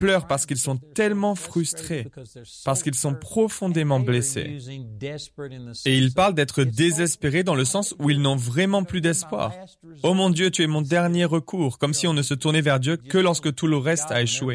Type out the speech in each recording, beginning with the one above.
pleurent parce qu'ils sont tellement frustrés, parce qu'ils sont profondément blessés. Et ils parlent d'être désespérés dans le sens où ils n'ont vraiment plus d'espoir. « Oh mon Dieu, tu es mon dernier recours », comme si on ne se tournait vers Dieu que lorsque tout le reste a échoué.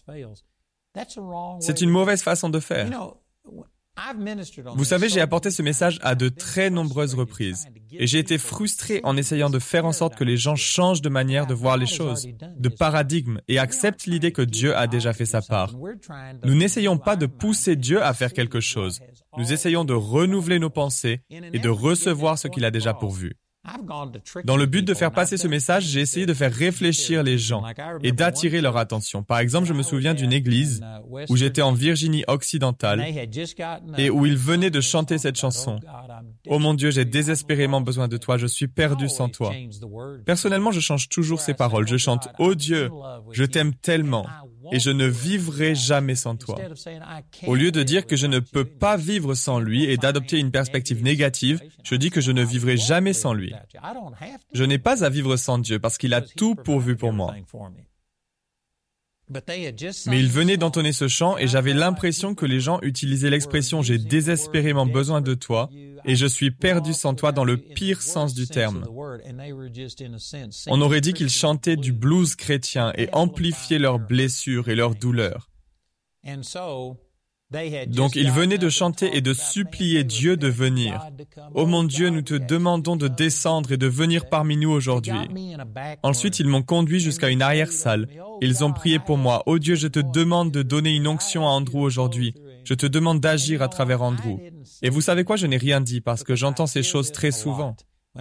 C'est une mauvaise façon de faire. Vous savez, j'ai apporté ce message à de très nombreuses reprises et j'ai été frustré en essayant de faire en sorte que les gens changent de manière de voir les choses, de paradigme et acceptent l'idée que Dieu a déjà fait sa part. Nous n'essayons pas de pousser Dieu à faire quelque chose. Nous essayons de renouveler nos pensées et de recevoir ce qu'il a déjà pourvu. Dans le but de faire passer ce message, j'ai essayé de faire réfléchir les gens et d'attirer leur attention. Par exemple, je me souviens d'une église où j'étais en Virginie occidentale et où ils venaient de chanter cette chanson. « Oh mon Dieu, j'ai désespérément besoin de toi, je suis perdu sans toi. » Personnellement, je change toujours ces paroles. Je chante « Oh Dieu, je t'aime tellement et je ne vivrai jamais sans toi. » Au lieu de dire que je ne peux pas vivre sans lui et d'adopter une perspective négative, je dis que je ne vivrai jamais sans lui. Je n'ai pas à vivre sans Dieu parce qu'il a tout pourvu pour moi. Mais ils venaient d'entonner ce chant et j'avais l'impression que les gens utilisaient l'expression « j'ai désespérément besoin de toi » et « je suis perdu sans toi » dans le pire sens du terme. On aurait dit qu'ils chantaient du blues chrétien et amplifiaient leurs blessures et leurs douleurs. Donc ils venaient de chanter et de supplier Dieu de venir. « Oh mon Dieu, nous te demandons de descendre et de venir parmi nous aujourd'hui. » Ensuite, ils m'ont conduit jusqu'à une arrière-salle. Ils ont prié pour moi. « Oh Dieu, je te demande de donner une onction à Andrew aujourd'hui. Je te demande d'agir à travers Andrew. » Et vous savez quoi, je n'ai rien dit parce que j'entends ces choses très souvent.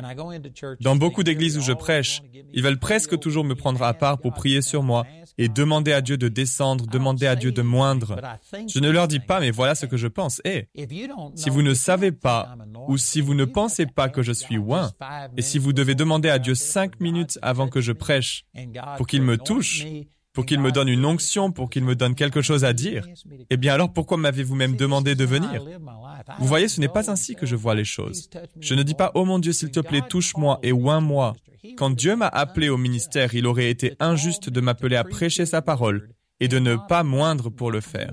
Dans beaucoup d'églises où je prêche, ils veulent presque toujours me prendre à part pour prier sur moi et demander à Dieu de descendre, demander à Dieu de moindre. Je ne leur dis pas, mais voilà ce que je pense. Si vous ne savez pas ou si vous ne pensez pas que je suis oint, et si vous devez demander à Dieu 5 minutes avant que je prêche pour qu'il me touche, pour qu'il me donne une onction, pour qu'il me donne quelque chose à dire, eh bien alors pourquoi m'avez-vous même demandé de venir? Vous voyez, ce n'est pas ainsi que je vois les choses. Je ne dis pas « Oh mon Dieu, s'il te plaît, touche-moi et oins-moi ». Quand Dieu m'a appelé au ministère, il aurait été injuste de m'appeler à prêcher sa parole et de ne pas moindre pour le faire.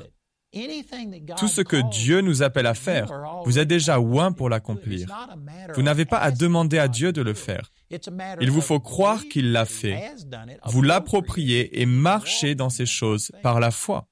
Tout ce que Dieu nous appelle à faire, vous êtes déjà oint pour l'accomplir. Vous n'avez pas à demander à Dieu de le faire. Il vous faut croire qu'il l'a fait, vous l'approprier et marcher dans ces choses par la foi.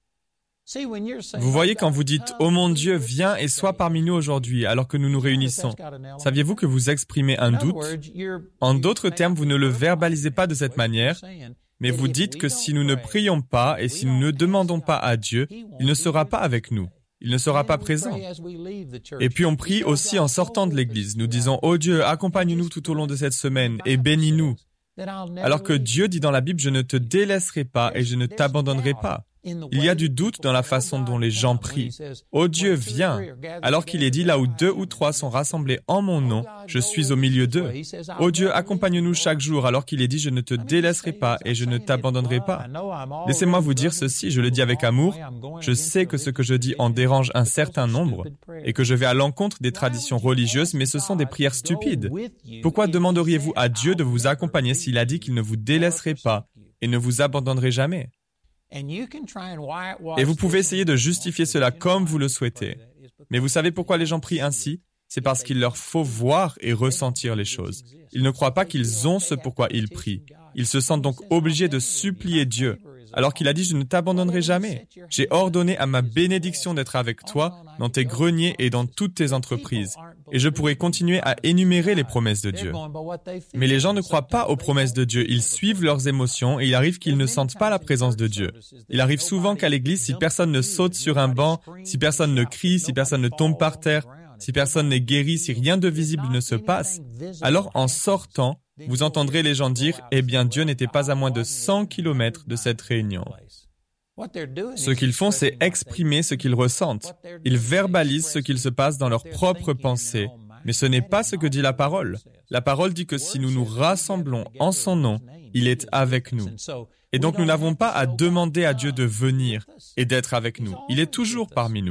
Vous voyez, quand vous dites « Oh mon Dieu, viens et sois parmi nous aujourd'hui alors que nous nous réunissons », saviez-vous que vous exprimez un doute? En d'autres termes, vous ne le verbalisez pas de cette manière, mais vous dites que si nous ne prions pas et si nous ne demandons pas à Dieu, il ne sera pas avec nous. Il ne sera pas présent. Et puis on prie aussi en sortant de l'église. Nous disons « Oh Dieu, accompagne-nous tout au long de cette semaine et bénis-nous ». Alors que Dieu dit dans la Bible « Je ne te délaisserai pas et je ne t'abandonnerai pas ». Il y a du doute dans la façon dont les gens prient. « Oh Dieu, viens !» Alors qu'il est dit « Là où 2 ou 3 sont rassemblés en mon nom, je suis au milieu d'eux. » « Oh Dieu, accompagne-nous chaque jour. » Alors qu'il est dit « Je ne te délaisserai pas et je ne t'abandonnerai pas. » Laissez-moi vous dire ceci, je le dis avec amour. Je sais que ce que je dis en dérange un certain nombre et que je vais à l'encontre des traditions religieuses, mais ce sont des prières stupides. Pourquoi demanderiez-vous à Dieu de vous accompagner s'il a dit qu'il ne vous délaisserait pas et ne vous abandonnerait jamais? Et vous pouvez essayer de justifier cela comme vous le souhaitez. Mais vous savez pourquoi les gens prient ainsi? C'est parce qu'il leur faut voir et ressentir les choses. Ils ne croient pas qu'ils ont ce pourquoi ils prient. Ils se sentent donc obligés de supplier Dieu, alors qu'il a dit « Je ne t'abandonnerai jamais. J'ai ordonné à ma bénédiction d'être avec toi dans tes greniers et dans toutes tes entreprises. » Et je pourrais continuer à énumérer les promesses de Dieu. Mais les gens ne croient pas aux promesses de Dieu. Ils suivent leurs émotions et il arrive qu'ils ne sentent pas la présence de Dieu. Il arrive souvent qu'à l'église, si personne ne saute sur un banc, si personne ne crie, si personne ne tombe par terre, si personne n'est guéri, si rien de visible ne se passe, alors en sortant, vous entendrez les gens dire « Eh bien, Dieu n'était pas à moins de 100 kilomètres de cette réunion. » Ce qu'ils font, c'est exprimer ce qu'ils ressentent. Ils verbalisent ce qu'il se passe dans leurs propres pensées, mais ce n'est pas ce que dit la parole. La parole dit que si nous nous rassemblons en son nom, il est avec nous. Et donc nous n'avons pas à demander à Dieu de venir et d'être avec nous. Il est toujours parmi nous.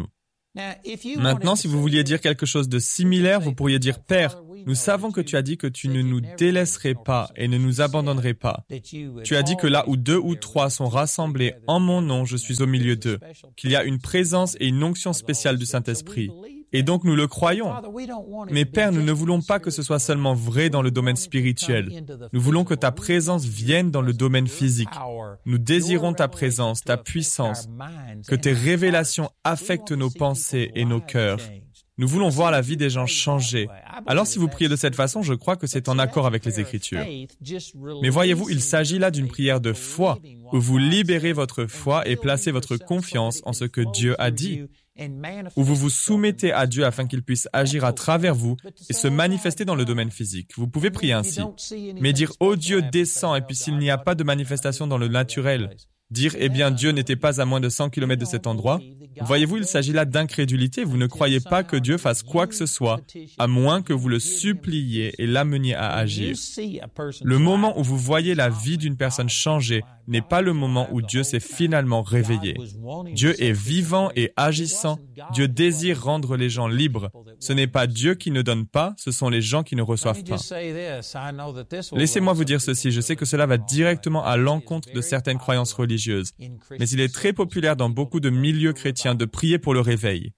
Maintenant, si vous vouliez dire quelque chose de similaire, vous pourriez dire, Père, nous savons que tu as dit que tu ne nous délaisserais pas et ne nous abandonnerais pas. Tu as dit que là où 2 ou 3 sont rassemblés en mon nom, je suis au milieu d'eux, qu'il y a une présence et une onction spéciale du Saint-Esprit. Et donc nous le croyons. Mais Père, nous ne voulons pas que ce soit seulement vrai dans le domaine spirituel. Nous voulons que ta présence vienne dans le domaine physique. Nous désirons ta présence, ta puissance, que tes révélations affectent nos pensées et nos cœurs. Nous voulons voir la vie des gens changer. Alors si vous priez de cette façon, je crois que c'est en accord avec les Écritures. Mais voyez-vous, il s'agit là d'une prière de foi, où vous libérez votre foi et placez votre confiance en ce que Dieu a dit, où vous vous soumettez à Dieu afin qu'il puisse agir à travers vous et se manifester dans le domaine physique. Vous pouvez prier ainsi, mais dire « Oh Dieu, descends » et puis s'il n'y a pas de manifestation dans le naturel, dire « Eh bien, Dieu n'était pas à moins de 100 km de cet endroit », voyez-vous, il s'agit là d'incrédulité. Vous ne croyez pas que Dieu fasse quoi que ce soit, à moins que vous le suppliez et l'ameniez à agir. Le moment où vous voyez la vie d'une personne changer n'est pas le moment où Dieu s'est finalement réveillé. Dieu est vivant et agissant. Dieu désire rendre les gens libres. Ce n'est pas Dieu qui ne donne pas, ce sont les gens qui ne reçoivent pas. Laissez-moi vous dire ceci, je sais que cela va directement à l'encontre de certaines croyances religieuses, mais il est très populaire dans beaucoup de milieux chrétiens de prier pour le réveil.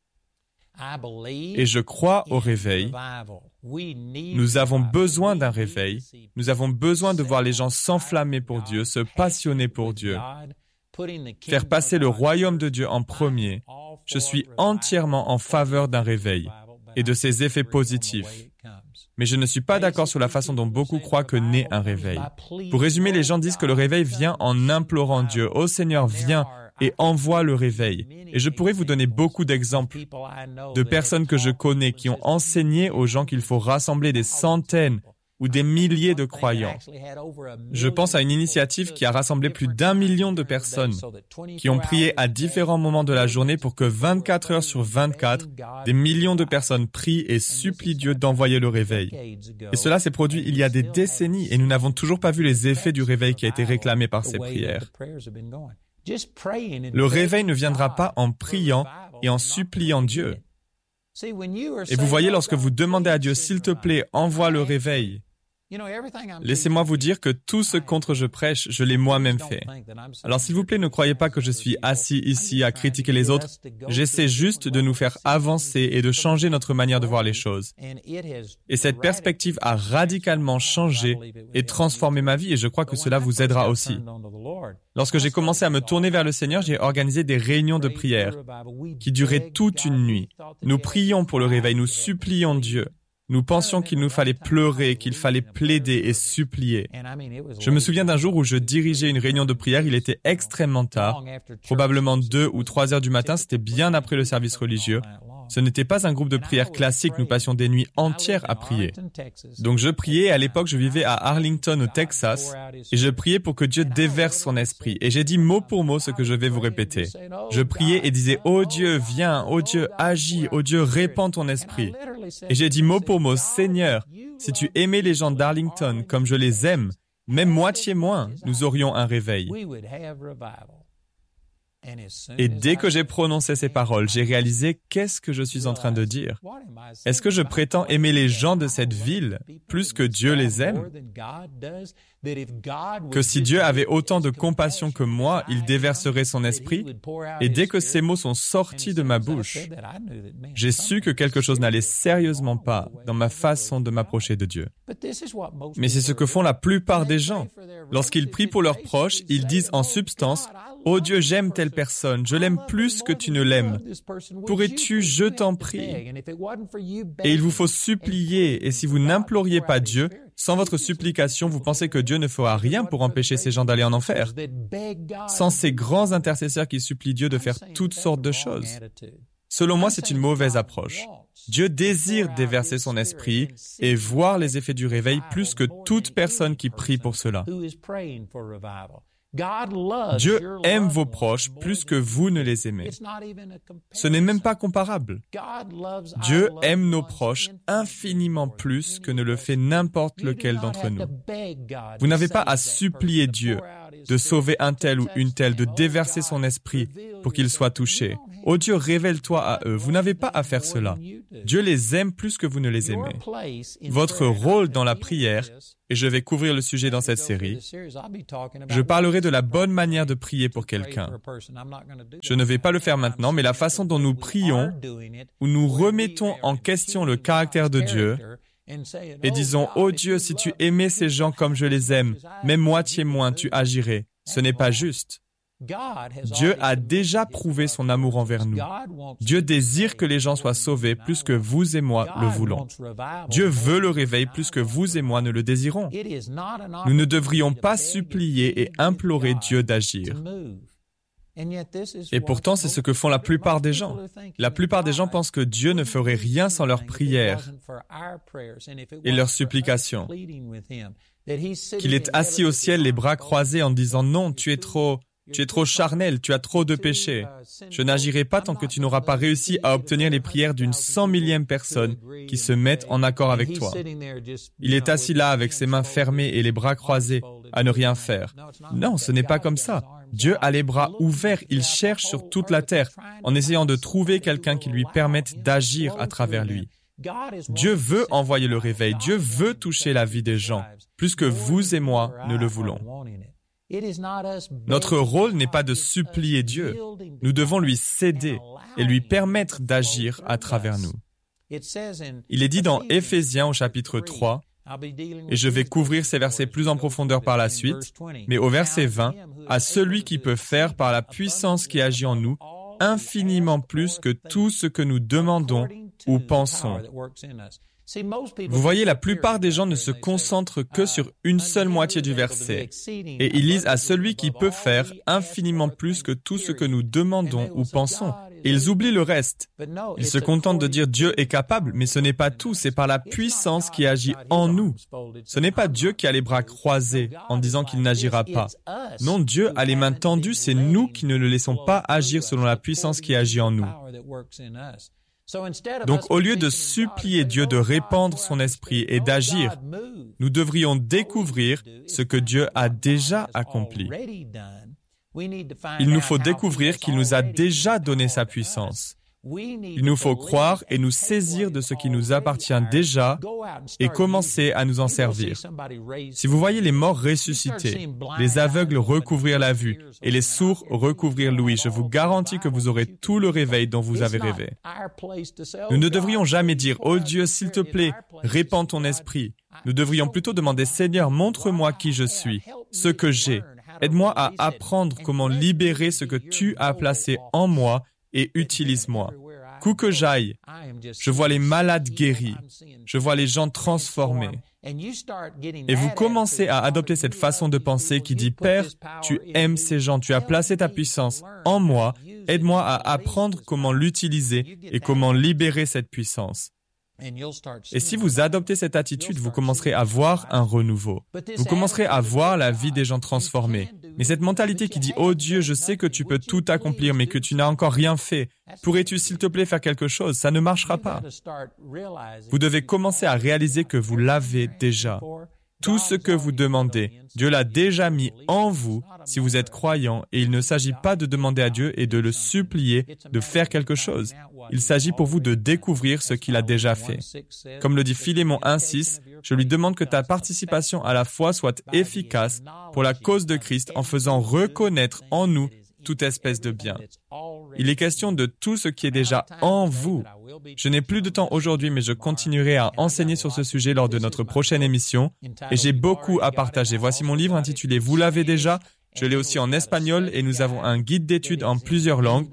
Et je crois au réveil. Nous avons besoin d'un réveil. Nous avons besoin de voir les gens s'enflammer pour Dieu, se passionner pour Dieu, faire passer le royaume de Dieu en premier. Je suis entièrement en faveur d'un réveil et de ses effets positifs. Mais je ne suis pas d'accord sur la façon dont beaucoup croient que naît un réveil. Pour résumer, les gens disent que le réveil vient en implorant Dieu. « Ô Seigneur, viens !» et envoie le réveil. Et je pourrais vous donner beaucoup d'exemples de personnes que je connais qui ont enseigné aux gens qu'il faut rassembler des centaines ou des milliers de croyants. Je pense à une initiative qui a rassemblé plus d'1 million de personnes qui ont prié à différents moments de la journée pour que 24 heures sur 24, des millions de personnes prient et supplient Dieu d'envoyer le réveil. Et cela s'est produit il y a des décennies et nous n'avons toujours pas vu les effets du réveil qui a été réclamé par ces prières. Le réveil ne viendra pas en priant et en suppliant Dieu. Et vous voyez, lorsque vous demandez à Dieu, s'il te plaît, envoie le réveil, laissez-moi vous dire que tout ce contre je prêche, je l'ai moi-même fait. Alors s'il vous plaît, ne croyez pas que je suis assis ici à critiquer les autres. J'essaie juste de nous faire avancer et de changer notre manière de voir les choses. Et cette perspective a radicalement changé et transformé ma vie et je crois que cela vous aidera aussi. Lorsque j'ai commencé à me tourner vers le Seigneur, j'ai organisé des réunions de prière qui duraient toute une nuit. Nous prions pour le réveil, nous supplions Dieu. Nous pensions qu'il nous fallait pleurer, qu'il fallait plaider et supplier. Je me souviens d'un jour où je dirigeais une réunion de prière, il était extrêmement tard, probablement 2 ou 3 heures du matin, c'était bien après le service religieux. Ce n'était pas un groupe de prière classique, nous passions des nuits entières à prier. Donc je priais, à l'époque je vivais à Arlington au Texas, et je priais pour que Dieu déverse son esprit. Et j'ai dit mot pour mot ce que je vais vous répéter. Je priais et disais, « Oh Dieu, viens, oh Dieu, agis, oh Dieu, répands ton esprit. » Et j'ai dit mot pour mot, « Seigneur, si tu aimais les gens d'Arlington comme je les aime, même moitié moins, nous aurions un réveil. » Et dès que j'ai prononcé ces paroles, j'ai réalisé qu'est-ce que je suis en train de dire. Est-ce que je prétends aimer les gens de cette ville plus que Dieu les aime? Que si Dieu avait autant de compassion que moi, il déverserait son esprit? Et dès que ces mots sont sortis de ma bouche, j'ai su que quelque chose n'allait sérieusement pas dans ma façon de m'approcher de Dieu. Mais c'est ce que font la plupart des gens. Lorsqu'ils prient pour leurs proches, ils disent en substance, « Oh Dieu, j'aime telle personne, je l'aime plus que tu ne l'aimes. Pourrais-tu, je t'en prie ?» Et il vous faut supplier, et si vous n'imploriez pas Dieu, sans votre supplication, vous pensez que Dieu ne fera rien pour empêcher ces gens d'aller en enfer. Sans ces grands intercesseurs qui supplient Dieu de faire toutes sortes de choses. Selon moi, c'est une mauvaise approche. Dieu désire déverser son esprit et voir les effets du réveil plus que toute personne qui prie pour cela. Dieu aime vos proches plus que vous ne les aimez. Ce n'est même pas comparable. Dieu aime nos proches infiniment plus que ne le fait n'importe lequel d'entre nous. Vous n'avez pas à supplier Dieu de sauver un tel ou une telle, de déverser son esprit pour qu'il soit touché. Ô Dieu, révèle-toi à eux. Vous n'avez pas à faire cela. Dieu les aime plus que vous ne les aimez. Votre rôle dans la prière, et je vais couvrir le sujet dans cette série, je parlerai de la bonne manière de prier pour quelqu'un. Je ne vais pas le faire maintenant, mais la façon dont nous prions, où nous remettons en question le caractère de Dieu, et disons, « Oh Dieu, si tu aimais ces gens comme je les aime, même moitié moins, tu agirais. » Ce n'est pas juste. Dieu a déjà prouvé son amour envers nous. Dieu désire que les gens soient sauvés plus que vous et moi le voulons. Dieu veut le réveil plus que vous et moi ne le désirons. Nous ne devrions pas supplier et implorer Dieu d'agir. Et pourtant, c'est ce que font la plupart des gens. La plupart des gens pensent que Dieu ne ferait rien sans leurs prières et leurs supplications. Qu'il est assis au ciel, les bras croisés, en disant « Non, tu es trop charnel, tu as trop de péchés. Je n'agirai pas tant que tu n'auras pas réussi à obtenir les prières d'une 100 millième personne qui se mettent en accord avec toi. » Il est assis là avec ses mains fermées et les bras croisés, à ne rien faire. Non, ce n'est pas comme ça. Dieu a les bras ouverts, il cherche sur toute la terre, en essayant de trouver quelqu'un qui lui permette d'agir à travers lui. Dieu veut envoyer le réveil, Dieu veut toucher la vie des gens, plus que vous et moi ne le voulons. Notre rôle n'est pas de supplier Dieu, nous devons lui céder et lui permettre d'agir à travers nous. Il est dit dans Éphésiens au chapitre 3, et je vais couvrir ces versets plus en profondeur par la suite, mais au verset 20, « À celui qui peut faire par la puissance qui agit en nous, infiniment plus que tout ce que nous demandons ou pensons. » Vous voyez, la plupart des gens ne se concentrent que sur une seule moitié du verset, et ils lisent « à celui qui peut faire infiniment plus que tout ce que nous demandons ou pensons ». Et ils oublient le reste. Ils se contentent de dire « Dieu est capable », mais ce n'est pas tout, c'est par la puissance qui agit en nous. Ce n'est pas Dieu qui a les bras croisés en disant qu'il n'agira pas. Non, Dieu a les mains tendues, c'est nous qui ne le laissons pas agir selon la puissance qui agit en nous. Donc, au lieu de supplier Dieu de répandre son esprit et d'agir, nous devrions découvrir ce que Dieu a déjà accompli. Il nous faut découvrir qu'il nous a déjà donné sa puissance. Il nous faut croire et nous saisir de ce qui nous appartient déjà et commencer à nous en servir. Si vous voyez les morts ressusciter, les aveugles recouvrir la vue et les sourds recouvrir l'ouïe, je vous garantis que vous aurez tout le réveil dont vous avez rêvé. Nous ne devrions jamais dire « Oh Dieu, s'il te plaît, répands ton esprit ». Nous devrions plutôt demander « Seigneur, montre-moi qui je suis, ce que j'ai. Aide-moi à apprendre comment libérer ce que tu as placé en moi et utilise-moi. Où que j'aille, je vois les malades guéris, je vois les gens transformés. Et vous commencez à adopter cette façon de penser qui dit « Père, tu aimes ces gens, tu as placé ta puissance en moi, aide-moi à apprendre comment l'utiliser et comment libérer cette puissance. » Et si vous adoptez cette attitude, vous commencerez à voir un renouveau. Vous commencerez à voir la vie des gens transformés. Mais cette mentalité qui dit « Oh Dieu, je sais que tu peux tout accomplir, mais que tu n'as encore rien fait. Pourrais-tu, s'il te plaît, faire quelque chose ?» Ça ne marchera pas. Vous devez commencer à réaliser que vous l'avez déjà. Tout ce que vous demandez, Dieu l'a déjà mis en vous si vous êtes croyant, et il ne s'agit pas de demander à Dieu et de le supplier de faire quelque chose. Il s'agit pour vous de découvrir ce qu'il a déjà fait. Comme le dit Philémon 1,6, je lui demande que ta participation à la foi soit efficace pour la cause de Christ en faisant reconnaître en nous toute espèce de bien. Il est question de tout ce qui est déjà en vous. Je n'ai plus de temps aujourd'hui, mais je continuerai à enseigner sur ce sujet lors de notre prochaine émission, et j'ai beaucoup à partager. Voici mon livre intitulé « Vous l'avez déjà ». Je l'ai aussi en espagnol et nous avons un guide d'études en plusieurs langues.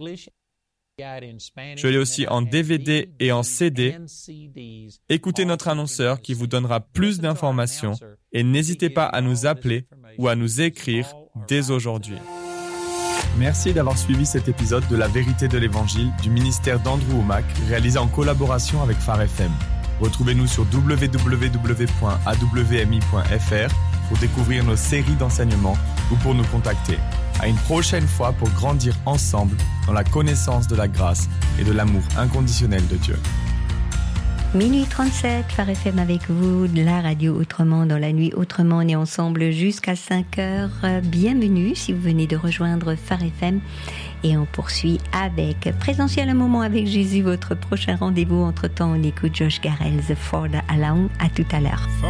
Je l'ai aussi en DVD et en CD. Écoutez notre annonceur qui vous donnera plus d'informations et n'hésitez pas à nous appeler ou à nous écrire dès aujourd'hui. Merci d'avoir suivi cet épisode de La Vérité de l'Évangile du ministère d'Andrew Wommack, réalisé en collaboration avec Phare FM. Retrouvez-nous sur www.awmi.fr pour découvrir nos séries d'enseignements ou pour nous contacter. À une prochaine fois pour grandir ensemble dans la connaissance de la grâce et de l'amour inconditionnel de Dieu. Minuit 37, Phare FM avec vous, la radio Autrement dans la nuit. Autrement, on est ensemble jusqu'à 5h. Bienvenue si vous venez de rejoindre Phare FM. Et on poursuit avec Présentiel un moment avec Jésus, votre prochain rendez-vous. Entre-temps, on écoute Josh Garrel, The Ford Along. À tout à l'heure.